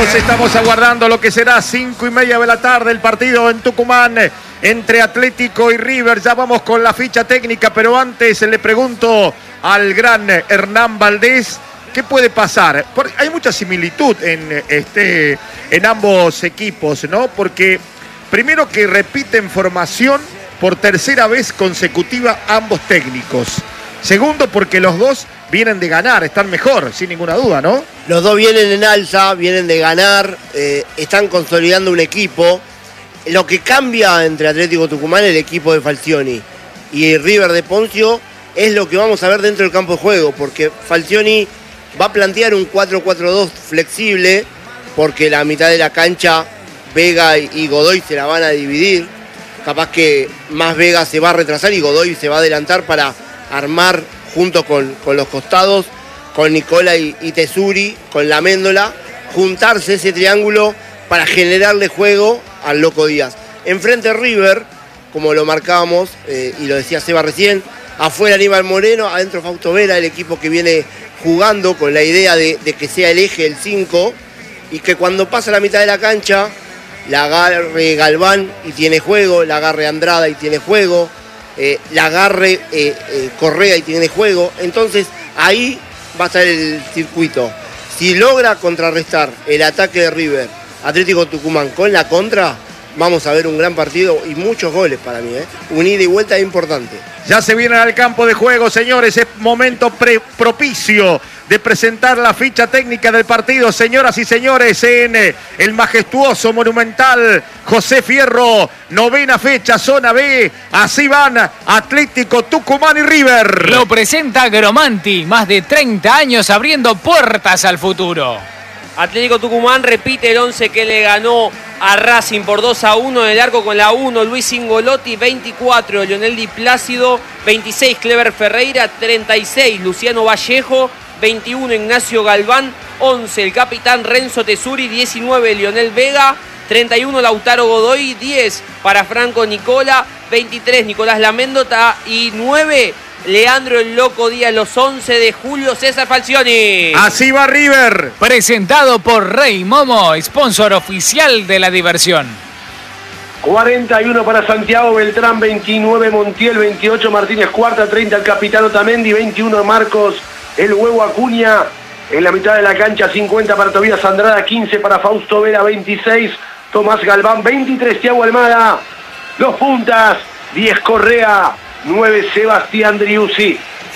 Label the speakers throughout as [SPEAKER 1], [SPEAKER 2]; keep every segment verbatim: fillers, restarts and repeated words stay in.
[SPEAKER 1] amigos, estamos aguardando lo que será cinco y media de la tarde el partido en Tucumán entre Atlético y River. Ya vamos con la ficha técnica, pero antes le pregunto al gran Hernán Valdés, ¿qué puede pasar? Porque hay mucha similitud en, este, en ambos equipos, ¿no? Porque primero que repiten formación por tercera vez consecutiva ambos técnicos. Segundo, porque los dos vienen de ganar, están mejor, sin ninguna duda, ¿no?
[SPEAKER 2] Los dos vienen en alza, vienen de ganar, eh, están consolidando un equipo. Lo que cambia entre Atlético Tucumán, el equipo de Falcioni, y River de Poncio, es lo que vamos a ver dentro del campo de juego, porque Falcioni va a plantear un cuatro cuatro dos flexible, porque la mitad de la cancha, Vega y Godoy se la van a dividir. Capaz que más Vega se va a retrasar y Godoy se va a adelantar para armar junto con, con los costados, con Nicola y, y Tesuri, con la Méndola, juntarse ese triángulo para generarle juego al Loco Díaz. Enfrente River, como lo marcábamos, eh, y lo decía Seba recién, afuera Aníbal Moreno, adentro Fausto Vera, el equipo que viene jugando con la idea de, de que sea el eje, el cinco, y que cuando pasa la mitad de la cancha, la agarre Galván y tiene juego, la agarre Andrada y tiene juego, eh, la agarre eh, eh, Correa y tiene juego. Entonces ahí va a estar el circuito. Si logra contrarrestar el ataque de River, Atlético Tucumán con la contra, vamos a ver un gran partido y muchos goles para mí, ¿eh? Un ida y vuelta importante.
[SPEAKER 1] Ya se vienen al campo de juego, señores. Es momento pre propicio de presentar la ficha técnica del partido, señoras y señores, en el majestuoso, monumental José Fierro. Novena fecha, zona B. Así van Atlético Tucumán y River.
[SPEAKER 3] Lo presenta Gromanti, más de treinta años abriendo puertas al futuro.
[SPEAKER 4] Atlético Tucumán repite el once que le ganó a Racing por dos a uno en el arco con la uno, Luis Ingolotti, veinticuatro, Lionel Di Plácido, veintiséis, Clever Ferreira, treinta y seis, Luciano Vallejo, veintiuno, Ignacio Galván, once, el capitán Renzo Tesuri, diecinueve, Lionel Vega, treinta y uno, Lautaro Godoy, diez para Franco Nicola, veintitrés, Nicolás Laméndota y nueve, Leandro el Loco Díaz, los once de Julio César Falcioni.
[SPEAKER 1] Así va River.
[SPEAKER 3] Presentado por Rey Momo, sponsor oficial de la diversión.
[SPEAKER 5] cuarenta y uno para Santiago Beltrán, veintinueve Montiel, veintiocho Martínez Cuarta, treinta el capitán Otamendi, veintiuno Marcos el Huevo Acuña. En la mitad de la cancha, cincuenta para Tobías Andrada, quince para Fausto Vera, veintiséis Tomás Galván, veintitrés Thiago Almada. Los puntas, diez Correa, nueve Sebastián Driussi.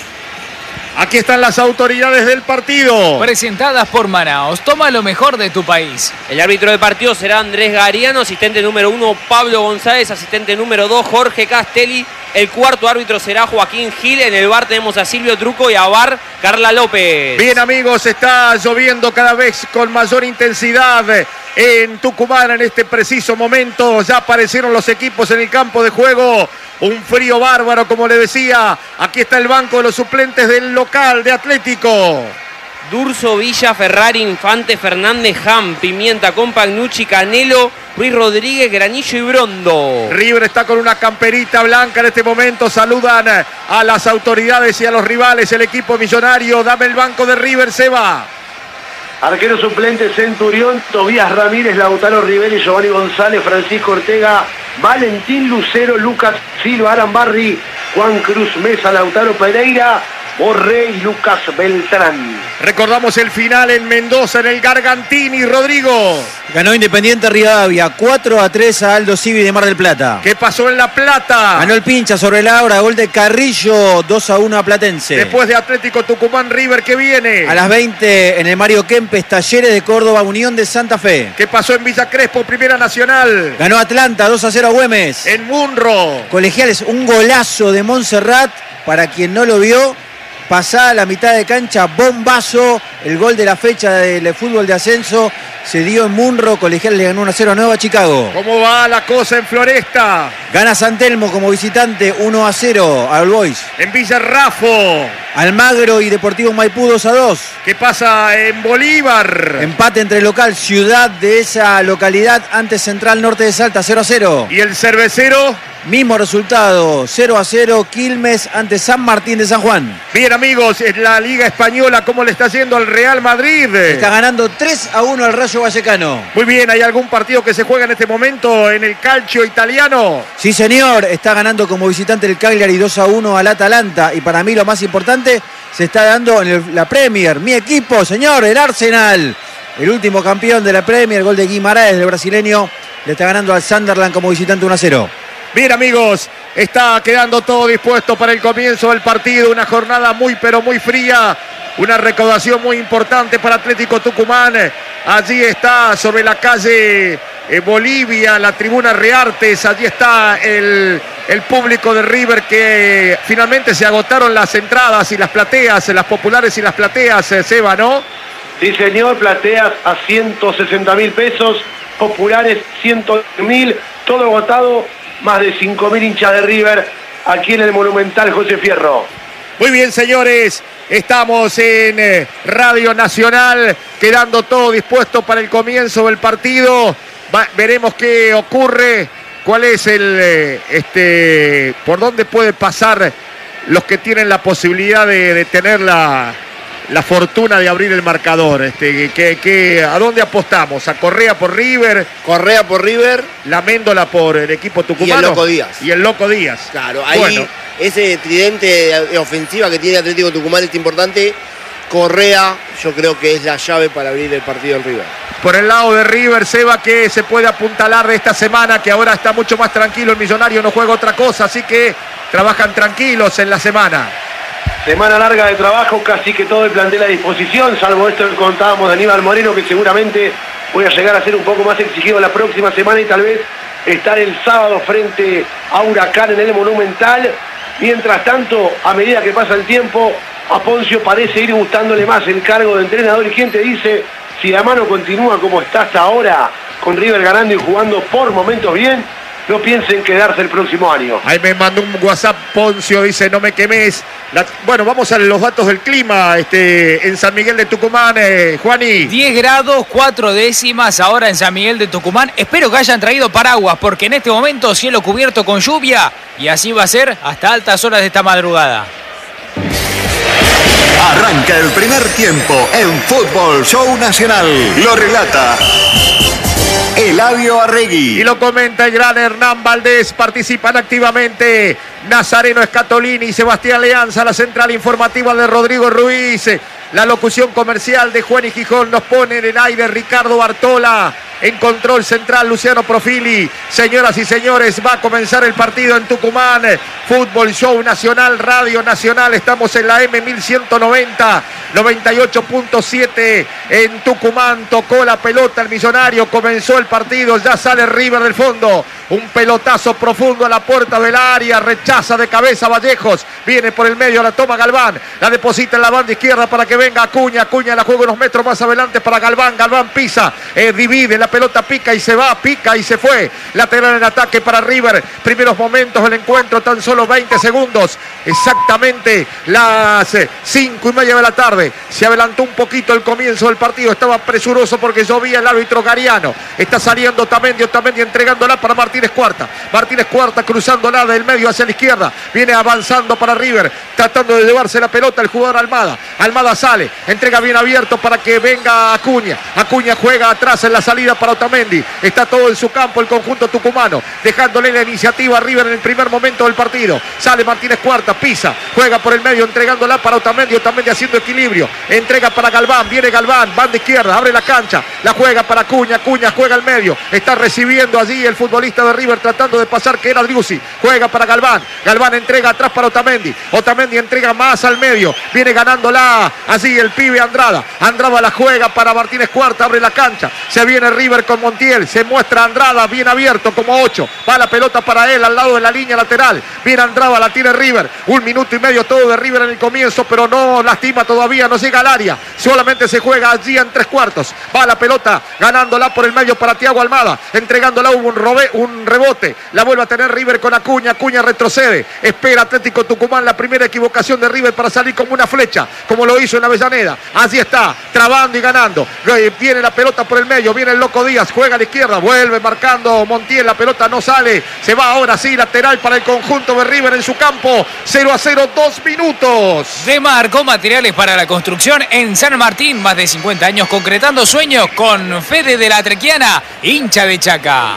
[SPEAKER 1] Aquí están las autoridades del partido.
[SPEAKER 3] Presentadas por Manaos. Toma lo mejor de tu país.
[SPEAKER 4] El árbitro del partido será Andrés Gariano, asistente número uno Pablo González, asistente número dos Jorge Castelli. El cuarto árbitro será Joaquín Gil. En el V A R tenemos a Silvio Truco y a V A R Carla López.
[SPEAKER 1] Bien, amigos, está lloviendo cada vez con mayor intensidad en Tucumán en este preciso momento. Ya aparecieron los equipos en el campo de juego. Un frío bárbaro, como le decía. Aquí está el banco de los suplentes del local de Atlético.
[SPEAKER 4] Durso, Villa, Ferrari, Infante, Fernández, Ham, Pimienta, Compagnucci, Canelo, Ruiz Rodríguez, Granillo y Brondo.
[SPEAKER 1] River está con una camperita blanca en este momento. Saludan a las autoridades y a los rivales. El equipo millonario. Dame el banco de River, Seba.
[SPEAKER 5] Arquero suplente Centurión, Tobías Ramírez, Lautaro Rivera, Giovanni González, Francisco Ortega, Valentín Lucero, Lucas Silva, Arambarri, Juan Cruz Mesa, Lautaro Pereira, Borré y Lucas Beltrán.
[SPEAKER 1] Recordamos el final en Mendoza, en el Gargantini, Rodrigo.
[SPEAKER 6] Ganó Independiente Rivadavia, cuatro a tres a Aldo Civi de Mar del Plata.
[SPEAKER 1] ¿Qué pasó en La Plata?
[SPEAKER 6] Ganó el Pincha sobre la hora, gol de Carrillo, dos a uno a Platense.
[SPEAKER 1] Después de Atlético Tucumán, River, ¿qué viene?
[SPEAKER 6] A las veinte en el Mario Kempes, Talleres de Córdoba, Unión de Santa Fe.
[SPEAKER 1] ¿Qué pasó en Villa Crespo, Primera Nacional?
[SPEAKER 6] Ganó Atlanta, dos a cero a Güemes.
[SPEAKER 1] En Munro.
[SPEAKER 6] Colegiales, un golazo de Montserrat, para quien no lo vio. Pasada la mitad de cancha, bombazo, el gol de la fecha del fútbol de ascenso se dio en Munro. Colegial le ganó uno a cero a Nueva Chicago.
[SPEAKER 1] ¿Cómo va la cosa en Floresta?
[SPEAKER 6] Gana San Telmo como visitante uno a cero a All Boys.
[SPEAKER 1] En Villa Raffo.
[SPEAKER 6] Almagro y Deportivo Maipú dos a dos.
[SPEAKER 1] ¿Qué pasa en Bolívar?
[SPEAKER 6] Empate entre el local Ciudad de esa localidad ante Central Norte de Salta, cero a cero.
[SPEAKER 1] ¿Y el Cervecero?
[SPEAKER 6] Mismo resultado, cero a cero, Quilmes ante San Martín de San Juan.
[SPEAKER 1] Bien, amigos, en la Liga Española, ¿cómo le está yendo al Real Madrid?
[SPEAKER 6] Está ganando tres a uno al Rayo Vallecano.
[SPEAKER 1] Muy bien, ¿hay algún partido que se juega en este momento en el calcio italiano?
[SPEAKER 6] Sí, señor, está ganando como visitante el Cagliari dos a uno al Atalanta. Y para mí lo más importante se está dando en el, la Premier. Mi equipo, señor, el Arsenal. El último campeón de la Premier, gol de Guimaraes, del brasileño. Le está ganando al Sunderland como visitante uno a cero.
[SPEAKER 1] Bien, amigos, está quedando todo dispuesto para el comienzo del partido. Una jornada muy, pero muy fría. Una recaudación muy importante para Atlético Tucumán. Allí está sobre la calle eh, Bolivia, la tribuna Reartes. Allí está el, el público de River que finalmente se agotaron las entradas y las plateas, las populares y las plateas, eh, Seba, ¿no?
[SPEAKER 5] Sí, señor, plateas a ciento sesenta mil pesos, populares ciento mil, todo agotado. Más de cinco mil hinchas de River aquí en el Monumental José Fierro.
[SPEAKER 1] Muy bien, señores, estamos en eh, Radio Nacional, quedando todo dispuesto para el comienzo del partido. Va, veremos qué ocurre, cuál es el, eh, este, por dónde puede pasar los que tienen la posibilidad de, de tener la, la fortuna de abrir el marcador. Este, que, que, ¿A dónde apostamos? ¿A Correa por River?
[SPEAKER 2] Correa por River.
[SPEAKER 1] La Méndola por el equipo tucumano.
[SPEAKER 2] Y el Loco Díaz.
[SPEAKER 1] Y el Loco Díaz.
[SPEAKER 2] Claro, ahí
[SPEAKER 1] bueno.
[SPEAKER 2] Ese tridente de ofensiva que tiene Atlético Tucumán es importante. Correa, yo creo que es la llave para abrir el partido en River.
[SPEAKER 1] Por el lado de River, Seba, que se puede apuntalar de esta semana, que ahora está mucho más tranquilo. El Millonario no juega otra cosa, así que trabajan tranquilos en la semana.
[SPEAKER 5] Semana larga de trabajo, casi que todo el plantel a disposición, salvo esto que contábamos de Aníbal Moreno, que seguramente voy a llegar a ser un poco más exigido la próxima semana y tal vez estar el sábado frente a Huracán en el Monumental. Mientras tanto, a medida que pasa el tiempo, a Poncio parece ir gustándole más el cargo de entrenador. ¿Y quién te dice, si la mano continúa como está hasta ahora, con River ganando y jugando por momentos bien, no piensen quedarse el próximo año?
[SPEAKER 1] Ahí me mandó un WhatsApp Poncio, dice, no me quemes. La... Bueno, vamos a los datos del clima este, en San Miguel de Tucumán, eh, Juani.
[SPEAKER 3] diez grados, cuatro décimas ahora en San Miguel de Tucumán. Espero que hayan traído paraguas, porque en este momento cielo cubierto con lluvia, y así va a ser hasta altas horas de esta madrugada.
[SPEAKER 7] Arranca el primer tiempo en Fútbol Show Nacional. Lo relata Eladio Arregui.
[SPEAKER 1] Y lo comenta el gran Hernán Valdés. Participan activamente Nazareno Escatolini y Sebastián Leanza. La central informativa de Rodrigo Ruiz. La locución comercial de Juan y Gijón. Nos pone en el aire Ricardo Bartola. En control central Luciano Profili. Señoras y señores, va a comenzar el partido en Tucumán. Fútbol Show Nacional, Radio Nacional. Estamos en la M mil ciento noventa, noventa y ocho punto siete en Tucumán. Tocó la pelota el Millonario. Comenzó el partido. Ya sale River del fondo. Un pelotazo profundo a la puerta del área. Rechaza de cabeza Vallejos. Viene por el medio, la toma Galván. La deposita en la banda izquierda para que venga Acuña. Acuña la juega unos metros más adelante para Galván. Galván pisa, eh, divide. La pelota pica y se va, pica y se fue. Lateral en ataque para River. Primeros momentos del encuentro, tan solo veinte segundos. Exactamente las cinco y media de la tarde. Se adelantó un poquito el comienzo del partido. Estaba presuroso porque llovía el árbitro Gariano. Está saliendo Otamendi, Otamendi entregándola para Martínez Cuarta. Martínez Cuarta cruzándola del medio hacia la izquierda. Viene avanzando para River, tratando de llevarse la pelota el jugador Almada. Almada sale, entrega bien abierto para que venga Acuña. Acuña juega atrás en la salida para Otamendi. Está todo en su campo el conjunto tucumano, dejándole la iniciativa a River en el primer momento del partido. Sale Martínez Cuarta, pisa, juega por el medio, entregándola para Otamendi. Otamendi haciendo equilibrio, entrega para Galván, viene Galván, banda izquierda, abre la cancha, la juega para Acuña, Acuña juega al medio, está recibiendo allí el futbolista de River tratando de pasar, que era Driussi, juega para Galván, Galván entrega atrás para Otamendi, Otamendi entrega más al medio, viene ganándola allí el pibe Andrada, Andrada la juega para Martínez Cuarta, abre la cancha, se viene River River con Montiel. Se muestra Andrada, bien abierto como ocho. Va la pelota para él al lado de la línea lateral. Viene Andrada, la tiene River. Un minuto y medio todo de River en el comienzo, pero no lastima todavía, no llega al área. Solamente se juega allí en tres cuartos. Va la pelota ganándola por el medio para Thiago Almada. Entregándola, hubo un, robe, un rebote. La vuelve a tener River con Acuña. Acuña retrocede. Espera Atlético Tucumán la primera equivocación de River para salir como una flecha, como lo hizo en Avellaneda. Así está, trabando y ganando. Viene la pelota por el medio, viene el Loco Díaz, juega a la izquierda, vuelve marcando Montiel, la pelota no sale, se va ahora sí, lateral para el conjunto de River en su campo, cero a cero, dos minutos.
[SPEAKER 3] Demarco Materiales para la Construcción en San Martín, más de cincuenta años concretando sueños con Fede de la Trequiana, hincha de Chaca.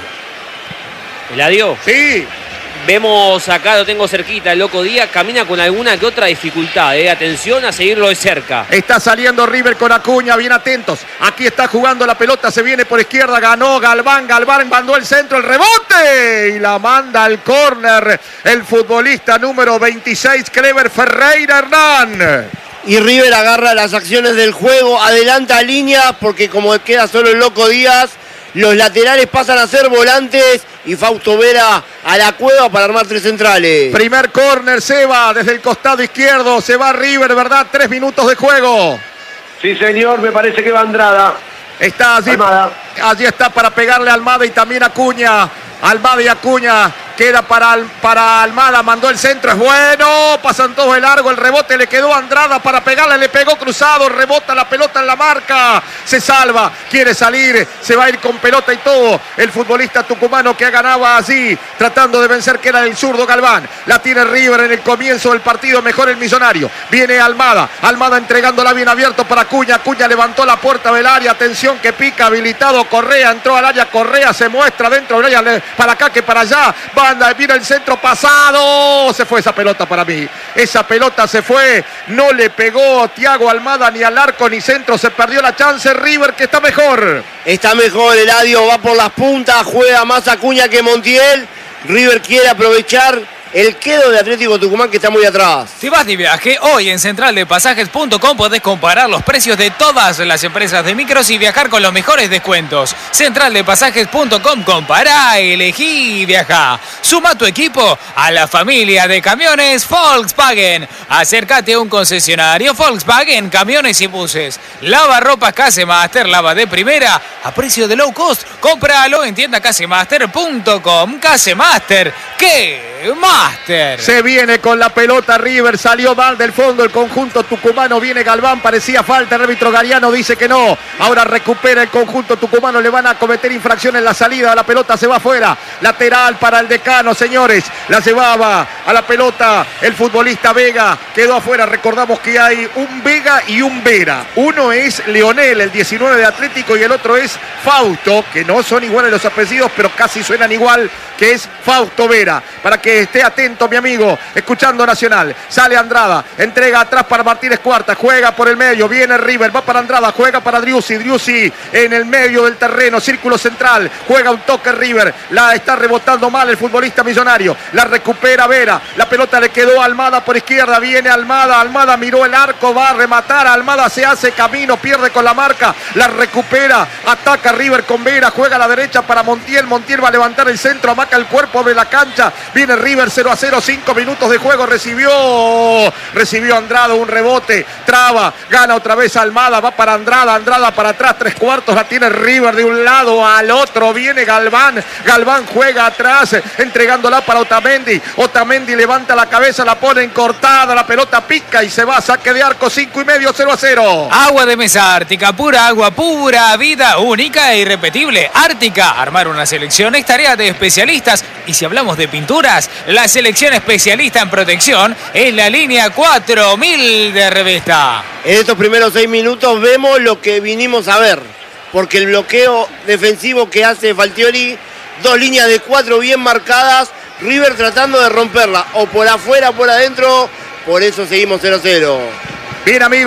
[SPEAKER 4] ¿Eladio?
[SPEAKER 1] Sí.
[SPEAKER 4] Vemos acá, lo tengo cerquita, el Loco Díaz camina con alguna que otra dificultad. Eh. Atención a seguirlo de cerca.
[SPEAKER 1] Está saliendo River con Acuña, bien atentos. Aquí está jugando la pelota, se viene por izquierda, ganó Galván, Galván mandó el centro, el rebote y la manda al córner el futbolista número veintiséis, Clever Ferreira Hernán.
[SPEAKER 2] Y River agarra las acciones del juego, adelanta líneas porque como queda solo el Loco Díaz, los laterales pasan a ser volantes y Fausto Vera a la cueva para armar tres centrales.
[SPEAKER 1] Primer córner, se va desde el costado izquierdo, se va River, ¿verdad? Tres minutos de juego.
[SPEAKER 5] Sí, señor, me parece que va Andrada.
[SPEAKER 1] Está allí,
[SPEAKER 5] Almada.
[SPEAKER 1] allí está para pegarle a Almada y también Acuña. Almada y Acuña, queda para, para Almada, mandó el centro, es bueno, pasan todos de largo, el rebote le quedó a Andrada para pegarle, le pegó cruzado, rebota la pelota en la marca, se salva, quiere salir, se va a ir con pelota y todo, el futbolista tucumano que ganaba así, tratando de vencer, que era el zurdo Galván, la tiene River en el comienzo del partido, mejor el Millonario, viene Almada, Almada entregándola bien abierto para Acuña, Acuña levantó la puerta del área, atención que pica, habilitado Correa, entró al área, Correa se muestra dentro del área, para acá que para allá, banda, mira el centro pasado, se fue esa pelota para mí, esa pelota se fue, no le pegó Thiago Almada ni al arco ni centro, se perdió la chance, River que está mejor.
[SPEAKER 2] Está mejor, Eladio va por las puntas, juega más Acuña que Montiel, River quiere aprovechar el quedo de Atlético Tucumán que está muy atrás.
[SPEAKER 3] Si vas de viaje, hoy en central de pasajes punto com podés comparar los precios de todas las empresas de micros y viajar con los mejores descuentos. central de pasajes punto com, compará, elegí y viajá. Suma tu equipo a la familia de camiones Volkswagen. Acércate a un concesionario Volkswagen, camiones y buses. Lava ropa Casemaster, lava de primera a precio de low cost. Cómpralo en tienda casemaster punto com. Casemaster, ¿qué más? Master.
[SPEAKER 1] Se viene con la pelota River, salió mal del fondo el conjunto tucumano, viene Galván, parecía falta, el árbitro Gariano dice que no, ahora recupera el conjunto tucumano, le van a cometer infracción en la salida, la pelota se va afuera, lateral para el Decano, señores, la llevaba a la pelota el futbolista Vega, quedó afuera, recordamos que hay un Vega y un Vera, uno es Leonel, el diecinueve de Atlético, y el otro es Fausto, que no son iguales los apellidos, pero casi suenan igual, que es Fausto Vera, para que esté atento mi amigo, escuchando Nacional, sale Andrada, entrega atrás para Martínez Cuarta, juega por el medio, viene River, va para Andrada, juega para Driussi, Driussi en el medio del terreno, círculo central, juega un toque River, la está rebotando mal el futbolista Millonario, la recupera Vera, la pelota le quedó a Almada por izquierda, viene Almada, Almada miró el arco, va a rematar, Almada se hace camino, pierde con la marca, la recupera, ataca River con Vera, juega a la derecha para Montiel, Montiel va a levantar el centro, amaca el cuerpo, abre la cancha, viene River, cero a cero, cinco minutos de juego, recibió, recibió Andrada un rebote, traba, gana otra vez Almada, va para Andrada, Andrada para atrás, tres cuartos, la tiene River de un lado al otro, viene Galván, Galván juega atrás, entregándola para Otamendi, Otamendi levanta la cabeza, la pone en cortada, la pelota pica y se va, saque de arco, cinco y medio, cero a cero.
[SPEAKER 3] Agua de mesa Ártica, pura agua, pura vida, única e irrepetible. Ártica, armar una selección es tarea de especialistas, y si hablamos de pinturas, la selección especialista en protección es la línea cuatro mil de Revesta.
[SPEAKER 2] En estos primeros seis minutos vemos lo que vinimos a ver, porque el bloqueo defensivo que hace Falcioni, dos líneas de cuatro bien marcadas, River tratando de romperla, o por afuera o por adentro, por eso seguimos cero a cero.
[SPEAKER 1] Bien amigos,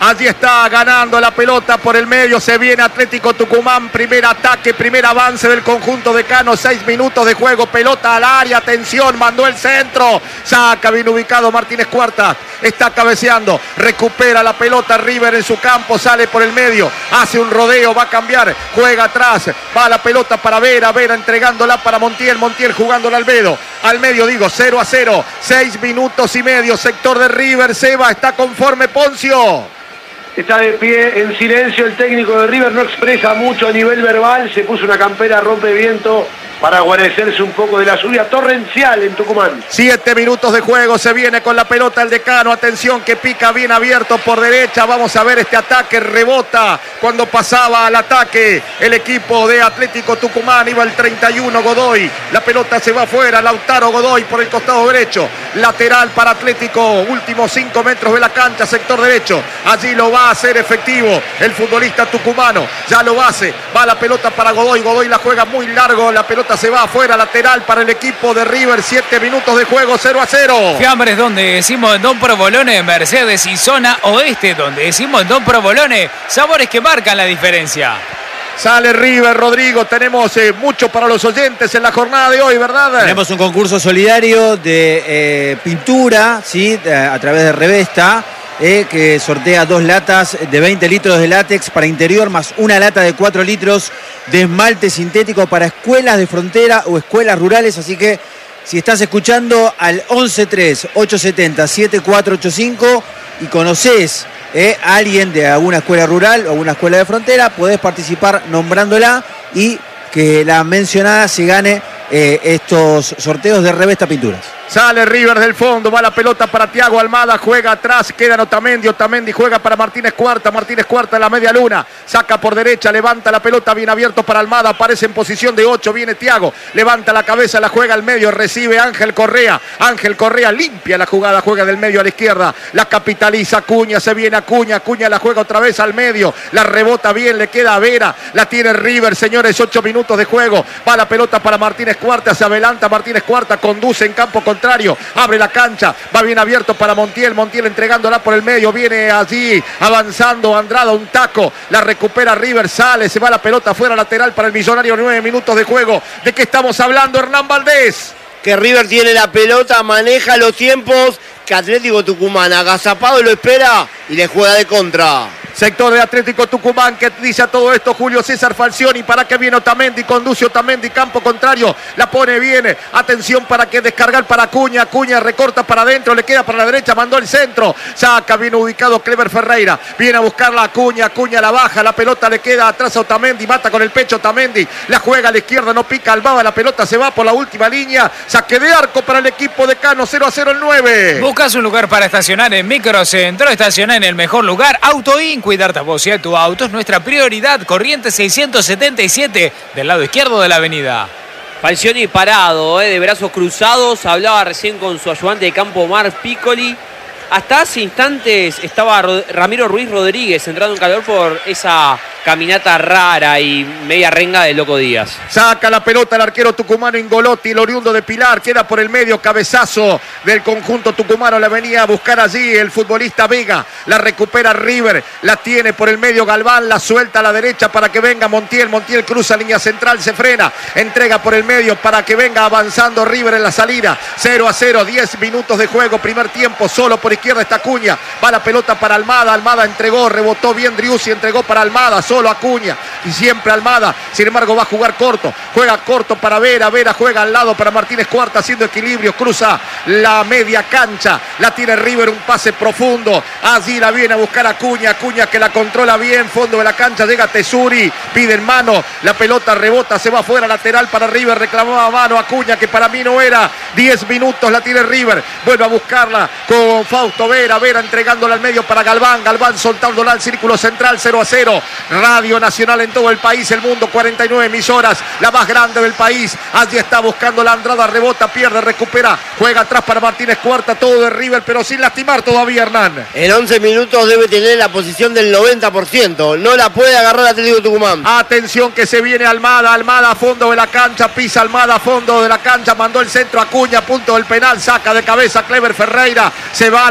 [SPEAKER 1] Allí está ganando la pelota por el medio. Se viene Atlético Tucumán. Primer ataque, primer avance del conjunto de Cano. Seis minutos de juego. Pelota al área. Atención, mandó el centro. Saca bien ubicado Martínez Cuarta. Está cabeceando. Recupera la pelota River en su campo. Sale por el medio. Hace un rodeo. Va a cambiar. Juega atrás. Va la pelota para Vera. Vera entregándola para Montiel. Montiel jugándola al Albedo. Al medio digo. cero a cero. Seis minutos y medio. Sector de River. Seba está conforme Poncio.
[SPEAKER 5] Está de pie en silencio el técnico de River, no expresa mucho a nivel verbal, se puso una campera rompeviento para guarecerse un poco de la lluvia torrencial en Tucumán.
[SPEAKER 1] Siete minutos de juego, se viene con la pelota el decano, atención que pica bien abierto por derecha, vamos a ver este ataque, rebota cuando pasaba al ataque el equipo de Atlético Tucumán, iba el treinta y uno Godoy, la pelota se va afuera, Lautaro Godoy por el costado derecho, lateral para Atlético, últimos cinco metros de la cancha, sector derecho, allí lo va a hacer efectivo el futbolista tucumano, ya lo hace, va la pelota para Godoy, Godoy la juega muy largo, la pelota se va afuera, lateral para el equipo de River, siete minutos de juego, cero a cero.
[SPEAKER 3] Fiambres donde decimos Don Provolone, Mercedes y zona oeste, donde decimos Don Provolone, sabores que marcan la diferencia.
[SPEAKER 1] Sale River, Rodrigo, tenemos eh, mucho para los oyentes en la jornada de hoy, ¿verdad?
[SPEAKER 6] Tenemos un concurso solidario de eh, pintura, ¿sí? a través de Revesta. Eh, que sortea dos latas de veinte litros de látex para interior más una lata de cuatro litros de esmalte sintético para escuelas de frontera o escuelas rurales. Así que si estás escuchando al once tres ocho siete cero siete cuatro ocho cinco y conocés eh, a alguien de alguna escuela rural o alguna escuela de frontera, podés participar nombrándola y que la mencionada se gane eh, estos sorteos de Revesta Pinturas.
[SPEAKER 1] Sale River del fondo, va la pelota para Thiago Almada, juega atrás, queda Otamendi, Otamendi juega para Martínez Cuarta, Martínez Cuarta en la media luna, saca por derecha, levanta la pelota bien abierto para Almada, aparece en posición de ocho, viene Thiago, levanta la cabeza, la juega al medio, recibe Ángel Correa, Ángel Correa limpia la jugada, juega del medio a la izquierda, la capitaliza Acuña, se viene Acuña, Acuña la juega otra vez al medio, la rebota bien, le queda a Vera, la tiene River, señores, ocho minutos de juego, va la pelota para Martínez Cuarta, se adelanta Martínez Cuarta, conduce en campo contrario, abre la cancha, va bien abierto para Montiel, Montiel entregándola por el medio, viene allí avanzando Andrada, un taco, la recupera River, sale, se va la pelota fuera lateral para el Millonario, nueve minutos de juego. ¿De qué estamos hablando, Hernán Valdés?
[SPEAKER 2] Que River tiene la pelota, maneja los tiempos, que Atlético Tucumán agazapado lo espera y le juega de contra.
[SPEAKER 1] Sector de Atlético Tucumán que dice a todo esto Julio César Falcioni, para que viene Otamendi, conduce Otamendi, campo contrario, la pone bien, atención para que descargar para Acuña, Acuña recorta para adentro, le queda para la derecha, mandó el centro, saca bien ubicado Clever Ferreira, viene a buscarla Acuña, Acuña la baja, la pelota le queda atrás a Otamendi, mata con el pecho Otamendi, la juega a la izquierda, no pica Albaba, la pelota se va por la última línea, saque de arco para el equipo de Cano, cero a cero el nueve.
[SPEAKER 3] Buscas un lugar para estacionar en Microcentro, estaciona en el mejor lugar, Autoin, cuidar tu voz y tu auto es nuestra prioridad. Corrientes seiscientos setenta y siete del lado izquierdo de la avenida.
[SPEAKER 4] Falcioni parado, eh, de brazos cruzados, hablaba recién con su ayudante de campo Omar Piccoli. Hasta hace instantes estaba Ramiro Ruiz Rodríguez entrando en calor por esa caminata rara y media renga de Loco Díaz.
[SPEAKER 1] Saca la pelota el arquero tucumano Ingolotti, el oriundo de Pilar, queda por el medio, cabezazo del conjunto tucumano, la venía a buscar allí el futbolista Vega, la recupera River, la tiene por el medio Galván, la suelta a la derecha para que venga Montiel, Montiel cruza línea central, se frena, entrega por el medio para que venga avanzando River en la salida, cero a cero, diez minutos de juego, primer tiempo, solo por izquierda está Acuña, va la pelota para Almada, Almada entregó, rebotó bien Driussi, entregó para Almada, solo Acuña y siempre Almada, sin embargo va a jugar corto, juega corto para Vera, Vera juega al lado para Martínez Cuarta haciendo equilibrio, cruza la media cancha, la tiene River, un pase profundo, allí la viene a buscar Acuña, Acuña que la controla bien, fondo de la cancha, llega Tesuri, pide en mano, la pelota rebota, se va afuera, lateral para River, reclamaba mano Acuña que para mí no era, diez minutos la tiene River, vuelve a buscarla con Fausto Vera, Vera entregándola al medio para Galván, Galván soltándola al círculo central, cero a cero, Radio Nacional en todo el país, el mundo, cuarenta y nueve emisoras, la más grande del país, allí está buscando la Andrada, rebota, pierde, recupera, juega atrás para Martínez Cuarta, todo de River, pero sin lastimar todavía Hernán.
[SPEAKER 2] En once minutos debe tener la posición del noventa por ciento, no la puede agarrar Atlético Tucumán.
[SPEAKER 1] Atención que se viene Almada, Almada a fondo de la cancha, pisa Almada a fondo de la cancha, mandó el centro Acuña, punto del penal, saca de cabeza Clever Ferreira, se va a la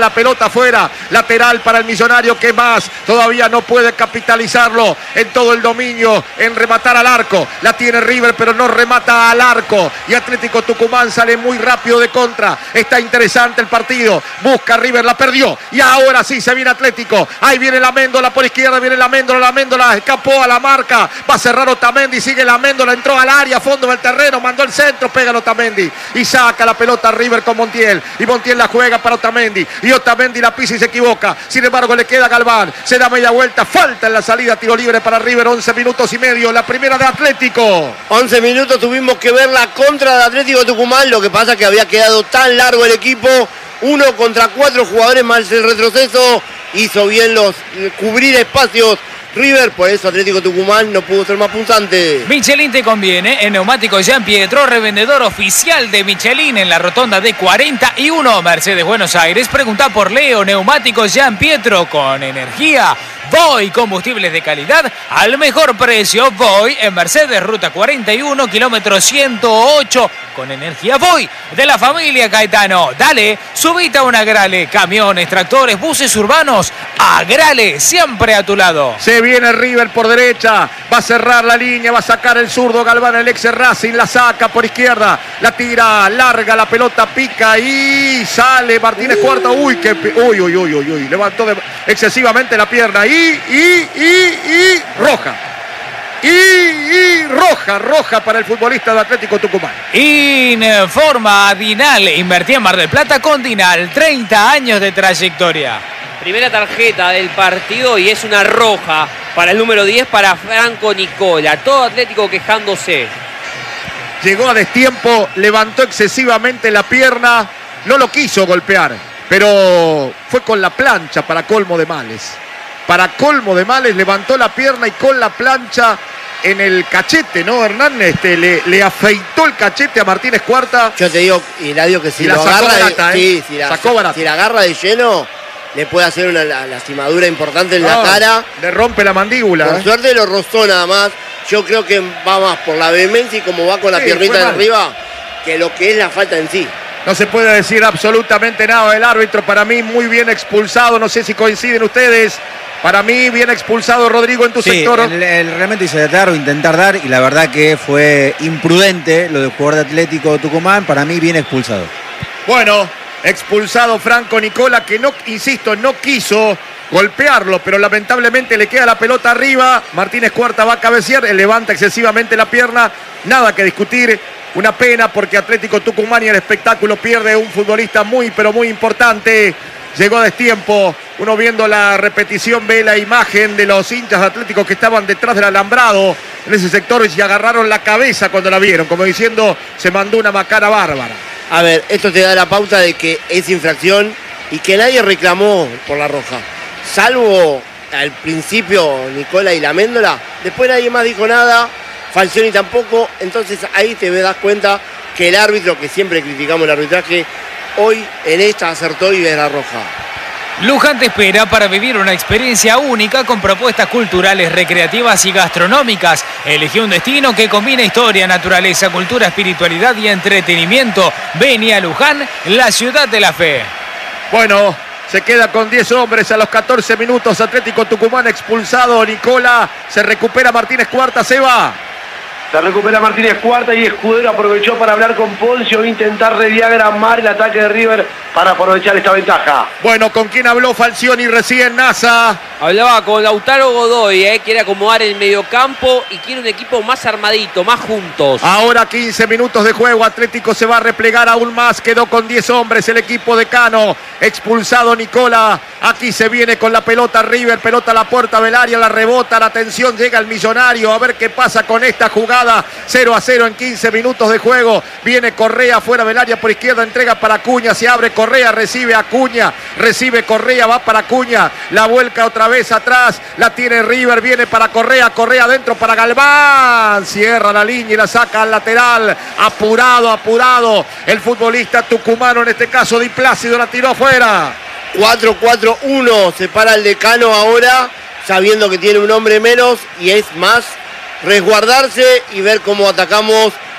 [SPEAKER 1] la pelota afuera, lateral para el Millonario, que más todavía no puede capitalizarlo en todo el dominio, en rematar al arco. La tiene River, pero no remata al arco, y Atlético Tucumán sale muy rápido de contra. Está interesante el partido, busca River, la perdió, y ahora sí se viene Atlético. Ahí viene la Méndola por izquierda, viene la Méndola, la Méndola escapó a la marca, va a cerrar Otamendi, sigue la Méndola, entró al área, fondo del terreno, mandó el centro, pega Otamendi y saca la pelota River con Montiel, y Montiel la juega para Otamendi, y Otamendi la pisa y se equivoca. Sin embargo le queda a Galván, se da media vuelta, falta en la salida, tiro libre para River. Once minutos y medio, la primera de Atlético.
[SPEAKER 2] once minutos tuvimos que ver la contra de Atlético Tucumán, lo que pasa que había quedado tan largo el equipo, uno contra cuatro jugadores más el retroceso, hizo bien los cubrir espacios River, por eso Atlético Tucumán no pudo ser más punzante.
[SPEAKER 3] Michelin te conviene, en Neumáticos Jean Pietro, revendedor oficial de Michelin en la rotonda de cuarenta y uno, Mercedes Buenos Aires. Pregunta por Leo, Neumáticos Jean Pietro, con energía Voy, combustibles de calidad al mejor precio. Voy en Mercedes, ruta cuarenta y uno, kilómetro ciento ocho, con energía Voy de la familia Caetano. Dale, subite a una Agrale, camiones, tractores, buses urbanos, Agrale, siempre a tu lado.
[SPEAKER 1] Se viene River por derecha, va a cerrar la línea, va a sacar el zurdo Galván, el ex Racing, la saca por izquierda, la tira larga, la pelota pica y sale Martínez uh. Cuarta. Uy, que uy, uy, uy, uy, uy, levantó de, excesivamente la pierna y, y, y, y, roja. Y, y roja, roja para el futbolista de Atlético Tucumán.
[SPEAKER 3] Informa Dinal, invertí en Mar del Plata con Dinal, treinta años de trayectoria.
[SPEAKER 4] Primera tarjeta del partido y es una roja para el número diez, para Franco Nicola. Todo Atlético quejándose.
[SPEAKER 1] Llegó a destiempo, levantó excesivamente la pierna, no lo quiso golpear, pero fue con la plancha para colmo de males. Para colmo de males, levantó la pierna y con la plancha en el cachete, ¿no, Hernán? Este, le, le afeitó el cachete a Martínez Cuarta.
[SPEAKER 2] Yo te digo, Hilario, que si
[SPEAKER 1] y
[SPEAKER 2] lo
[SPEAKER 1] la sacó
[SPEAKER 2] agarra,
[SPEAKER 1] barata,
[SPEAKER 2] de,
[SPEAKER 1] ¿eh?
[SPEAKER 2] sí, si, la,
[SPEAKER 1] sacó barata.
[SPEAKER 2] si la agarra de lleno, le puede hacer una la, lastimadura importante en
[SPEAKER 1] no,
[SPEAKER 2] la cara.
[SPEAKER 1] Le rompe la mandíbula.
[SPEAKER 2] Por
[SPEAKER 1] ¿eh?
[SPEAKER 2] suerte lo rozó nada más. Yo creo que va más por la vehemencia y como va con la sí, piernita de arriba, que lo que es la falta en sí.
[SPEAKER 1] No se puede decir absolutamente nada del árbitro. Para mí, muy bien expulsado. No sé si coinciden ustedes. Para mí, bien expulsado, Rodrigo, en tu
[SPEAKER 6] sí,
[SPEAKER 1] sector.
[SPEAKER 6] El, el realmente hizo dar o intentar dar, y la verdad que fue imprudente lo del jugador de Atlético Tucumán. Para mí, bien expulsado.
[SPEAKER 1] Bueno, expulsado Franco Nicola, que no, insisto, no quiso golpearlo, pero lamentablemente le queda la pelota arriba. Martínez Cuarta va a cabecear, él levanta excesivamente la pierna. Nada que discutir. Una pena porque Atlético Tucumán y el espectáculo pierde un futbolista muy, pero muy importante. Llegó a destiempo. Uno viendo la repetición ve la imagen de los hinchas atléticos que estaban detrás del alambrado en ese sector y agarraron la cabeza cuando la vieron, como diciendo, se mandó una macana bárbara.
[SPEAKER 2] A ver, esto te da la pauta de que es infracción y que nadie reclamó por la roja. Salvo al principio Nicola y la Méndola. Después nadie más dijo nada. Falcioni tampoco. Entonces ahí te das cuenta que el árbitro, que siempre criticamos el arbitraje, hoy en esta acertó y ve la roja.
[SPEAKER 3] Luján te espera para vivir una experiencia única con propuestas culturales, recreativas y gastronómicas. Elegí un destino que combina historia, naturaleza, cultura, espiritualidad y entretenimiento. Vení a Luján, la ciudad de la fe.
[SPEAKER 1] Bueno, se queda con diez hombres a los catorce minutos. Atlético Tucumán expulsado. Nicola, se recupera Martínez Cuarta, se va.
[SPEAKER 5] Se recupera Martínez Cuarta y Escudero aprovechó para hablar con Poncio e intentar rediagramar el ataque de River para aprovechar esta ventaja.
[SPEAKER 1] Bueno, ¿con quién habló Falcioni recién, NASA?
[SPEAKER 4] Hablaba con Lautaro Godoy, eh, quiere acomodar el mediocampo y quiere un equipo más armadito, más juntos.
[SPEAKER 1] Ahora quince minutos de juego, Atlético se va a replegar aún más, quedó con diez hombres el equipo de Cano. Expulsado Nicola, aquí se viene con la pelota River, pelota a la puerta del área, la rebota, la atención, llega el Millonario, a ver qué pasa con esta jugada. cero a cero en quince minutos de juego. Viene Correa fuera del área por izquierda, entrega para Acuña, se abre Correa, recibe Acuña, recibe Correa, va para Acuña, la vuelca otra vez atrás, la tiene River, viene para Correa, Correa adentro para Galván, cierra la línea y la saca al lateral, apurado, apurado, el futbolista tucumano, en este caso Di Plácido, la tiró afuera.
[SPEAKER 2] cuatro cuatro uno, se para el decano ahora, sabiendo que tiene un hombre menos y es más resguardarse y ver cómo atacamos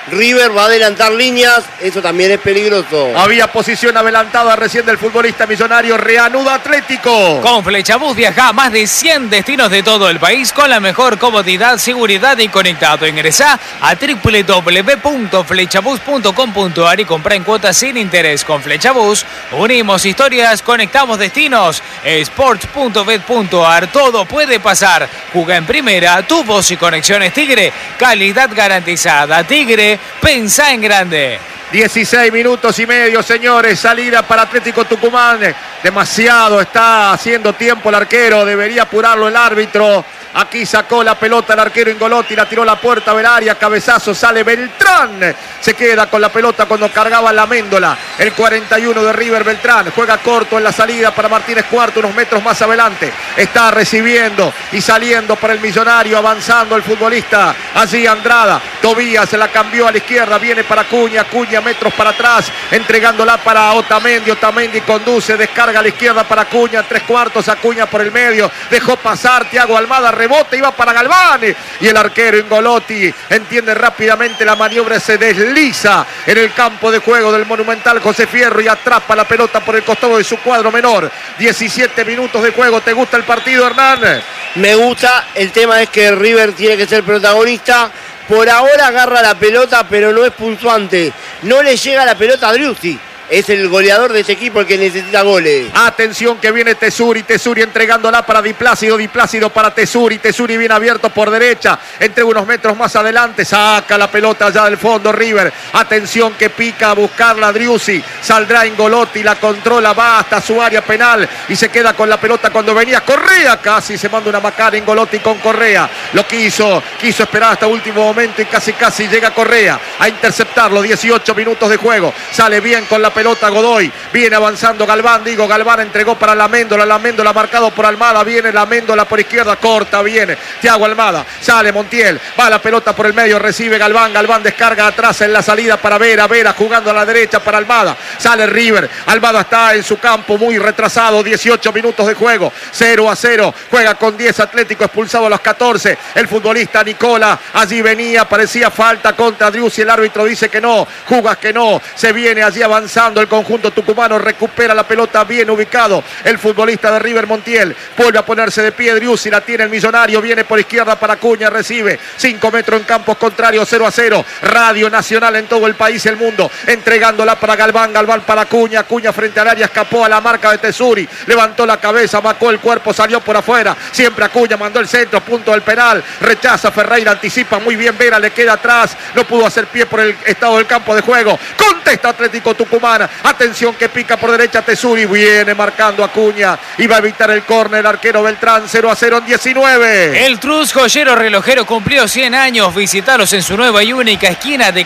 [SPEAKER 2] River va a adelantar líneas, eso también es peligroso.
[SPEAKER 1] Había posición adelantada recién del futbolista millonario, reanuda Atlético.
[SPEAKER 3] Con Flechabús viaja a más de cien destinos de todo el país con la mejor comodidad, seguridad y conectado. Ingresá a doble u doble u doble u punto flechabús punto com punto a r y compra en cuotas sin interés. Con Flechabús unimos historias, conectamos destinos. Sports punto bet punto a r, todo puede pasar. Juega en primera, tu voz y conexiones Tigre. Calidad garantizada. Tigre, pensá en grande.
[SPEAKER 1] dieciséis minutos y medio, señores. Salida para Atlético Tucumán. Demasiado está haciendo tiempo el arquero. Debería apurarlo el árbitro. Aquí sacó la pelota el arquero Ingolotti, la tiró a la puerta del área, cabezazo, sale Beltrán. Se queda con la pelota cuando cargaba la Méndola. El cuarenta y uno de River, Beltrán. Juega corto en la salida para Martínez Cuarto, unos metros más adelante. Está recibiendo y saliendo para el millonario, avanzando el futbolista. Allí Andrada. Tobías se la cambió a la izquierda, viene para Cuña. Cuña metros para atrás, entregándola para Otamendi. Otamendi conduce, descarga a la izquierda para Cuña. Tres cuartos, Acuña por el medio. Dejó pasar Thiago Almada. Rebote, iba para Galván y el arquero Ingolotti entiende rápidamente la maniobra, se desliza en el campo de juego del Monumental José Fierro y atrapa la pelota por el costado de su cuadro menor. diecisiete minutos de juego. ¿Te gusta el partido, Hernán?
[SPEAKER 2] Me gusta, el tema es que River tiene que ser protagonista. Por ahora agarra la pelota, pero no es puntuante. No le llega la pelota a Driussi. Es el goleador de este equipo el que necesita goles.
[SPEAKER 1] Atención que viene Tesuri, Tesuri entregándola para Di Plácido, Di Plácido para Tesuri, Tesuri bien abierto por derecha, entre unos metros más adelante, saca la pelota allá del fondo River. Atención que pica a buscarla Driussi, saldrá Ingolotti, la controla, va hasta su área penal y se queda con la pelota cuando venía Correa, casi se manda una macana Ingolotti con Correa, lo quiso, quiso esperar hasta último momento y casi casi llega Correa a interceptarlo. Dieciocho minutos de juego, sale bien con la pelota. Pelota Godoy, viene avanzando Galván, digo Galván entregó para la Méndola, la Méndola marcado por Almada, viene la Méndola por izquierda, corta, viene Thiago Almada, sale Montiel, va la pelota por el medio, recibe Galván, Galván descarga atrás en la salida para Vera, Vera jugando a la derecha para Almada, sale River, Almada está en su campo muy retrasado, dieciocho minutos de juego, cero a cero, juega con diez Atlético, expulsado a los catorce, el futbolista Nicola, allí venía, parecía falta contra Driussi, el árbitro dice que no, jugas que no, se viene allí avanzando el conjunto tucumano, recupera la pelota bien ubicado el futbolista de River Montiel, vuelve a ponerse de pie Driussi, la tiene el millonario, viene por izquierda para Cuña, recibe cinco metros en campos contrarios, cero a cero, Radio Nacional en todo el país y el mundo, entregándola para Galván, Galván para Cuña, Cuña frente al área, escapó a la marca de Tesuri, levantó la cabeza, macó el cuerpo, salió por afuera, siempre Acuña, mandó el centro, punto del penal, rechaza Ferreira, anticipa muy bien Vera, le queda atrás, no pudo hacer pie por el estado del campo de juego, contesta Atlético Tucumán. Atención que pica por derecha Tesuri, viene marcando Acuña y va a evitar el córner el arquero Beltrán. Cero a cero en diecinueve.
[SPEAKER 3] El Trus Joyero Relojero cumplió cien años. Visítalos en su nueva y única esquina de